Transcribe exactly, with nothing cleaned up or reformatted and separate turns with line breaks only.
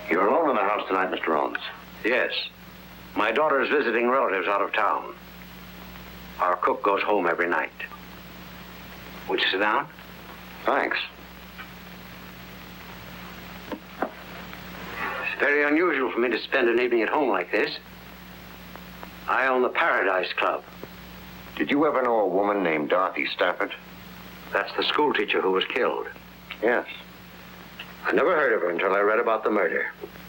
You're alone in the house tonight, Mister Owens?
Yes. My daughter is visiting relatives out of town. Our cook goes home every night. Would you sit down?
Thanks.
It's very unusual for me to spend an evening at home like this. I own the Paradise Club.
Did you ever know a woman named Dorothy Stafford?
That's the school teacher who was killed.
Yes.
I never heard of her until I read about the murder.